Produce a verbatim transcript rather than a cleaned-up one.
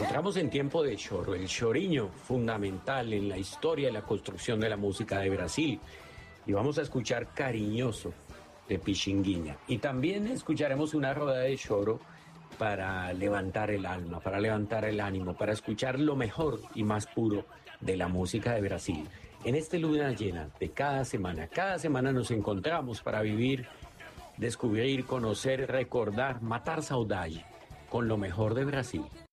encontramos en tiempo de choro, el choriño fundamental en la historia y la construcción de la música de Brasil. Y vamos a escuchar Cariñoso de Pichinguinha. Y también escucharemos una roda de choro para levantar el alma, para levantar el ánimo, para escuchar lo mejor y más puro de la música de Brasil. En este Luna Llena de cada semana, cada semana nos encontramos para vivir, descubrir, conocer, recordar, matar saudade con lo mejor de Brasil.